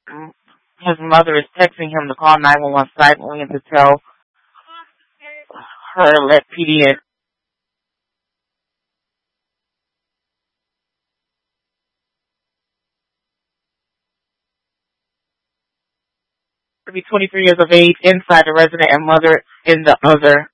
his mother is texting him to call 911 silently and to tell her let PD in. To be 23 years of age inside the resident and mother in the other.